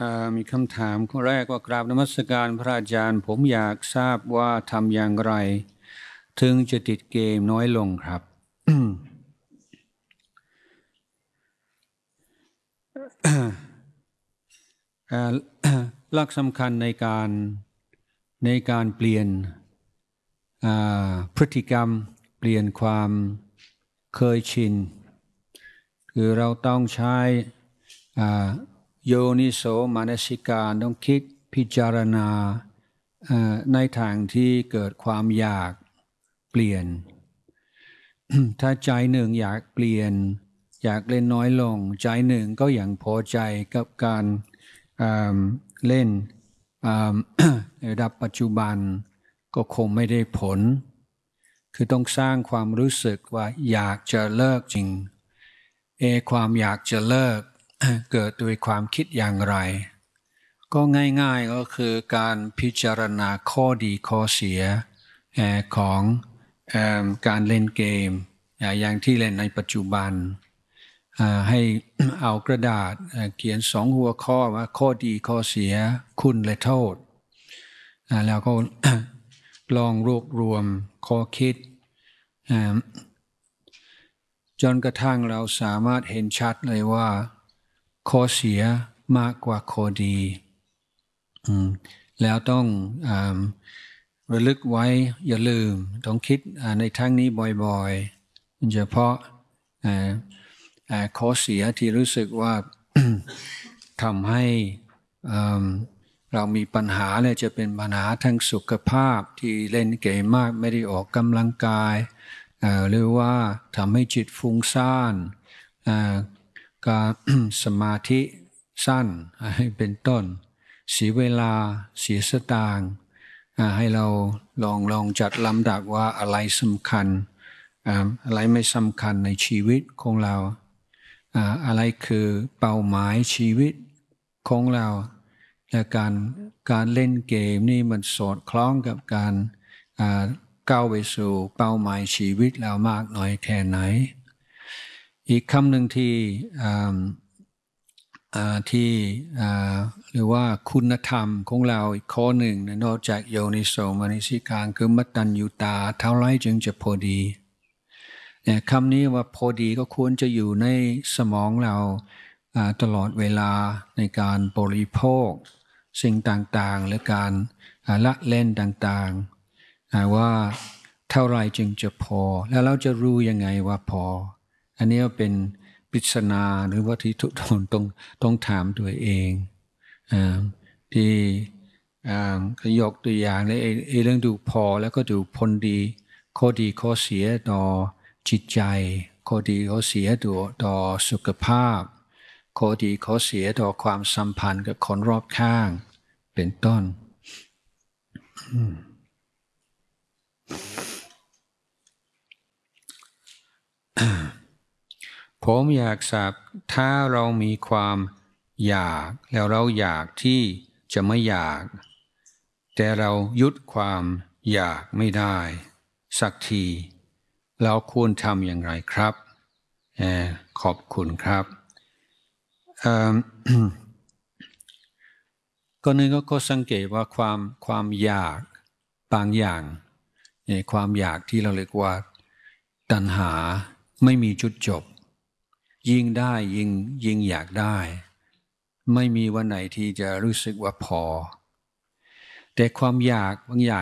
มีคำถามข้อแรกว่ากราบนมัสการพระอาจารย์ผมอยากทราบว่าทำอย่างไรถึงจะติดเกมน้อยลงครับ หลักสำคัญในการเปลี่ยนพฤติกรรมเปลี่ยนความเคยชินคือเราต้องใช้โยนิโสมนสิการต้องคิดพิจารณาในทางที่เกิดความอยากเปลี่ยน ถ้าใจหนึ่งอยากเปลี่ยนอยากเล่นน้อยลงใจหนึ่งก็ยังพอใจกับการเล่นในระดับปัจจุบันก็คงไม่ได้ผลคือต้องสร้างความรู้สึกว่าอยากจะเลิกจริงความอยากจะเลิก เกิดโดยความคิดอย่างไรก็ง่ายๆก็คือการพิจารณาข้อดีข้อเสียของการเล่นเกมอย่างที่เล่นในปัจจุบันให้เอากระดาษเขียน2 หัวข้อว่าข้อดีข้อเสียคุณและโทษแล้วก็ ลองรวบรวมข้อคิดจนกระทั่งเราสามารถเห็นชัดเลยว่าข้อเสียมากกว่าข้อดีแล้วต้องระลึกไว้อย่าลืมต้องคิดในทางนี้บ่อยๆเฉพาะข้อเสียที่รู้สึกว่า ทำให้เรามีปัญหาเนี่ยจะเป็นปัญหาทางสุขภาพที่เล่นเกมมากไม่ได้ออกกำลังกายหรือว่าทำให้จิตฟุ้งซ่านการ สมาธิสั้นเป็นต้นเสียเวลาเสียสตางค์ให้เราลองจัดลำดับว่าอะไรสำคัญอะไรไม่สำคัญในชีวิตของเราอะไรคือเป้าหมายชีวิตของเราและการเล่นเกมนี่มันสอดคล้องกับการก้าวไปสู่เป้าหมายชีวิตเรามากน้อยแค่ไหนอีกคำหนึ่งที่หรือว่าคุณธรรมของเราอีกข้อหนึ่งนอกจากโยนิโสมนสิการคือมัตตัญญูตาเท่าไรจึงจะพอดีคำนี้ว่าพอดีก็ควรจะอยู่ในสมองเราตลอดเวลาในการบริโภคสิ่งต่างๆหรือการละเล่นต่างๆว่าเท่าไรจึงจะพอแล้วเราจะรู้ยังไงว่าพออันนี้เป็นปริศนาหรือว่าที่ทุกคนต้องถามตัวเองที่ยกตัวอย่างในเรื่องดูพอแล้วก็ดูผลดีข้อดีข้อเสียต่อจิตใจข้อดีข้อเสียต่อสุขภาพข้อดีข้อเสียต่อความสัมพันธ์กับคนรอบข้างเป็นต้นผมอยากทราบถ้าเรามีความอยากแล้วเราอยากที่จะไม่อยากแต่เรายุดความอยากไม่ได้สักทีเราควรทำอย่างไรครับขอบคุณครับก็นึงก็สังเกตว่าความอยากบางอย่างความอยากที่เราเรียกว่าตัณหาไม่มีจุดจบยิ่งได้ยิ่งอยากได้ไม่มีวันไหนที่จะรู้สึกว่าพอแต่ความอยากบางอย่าง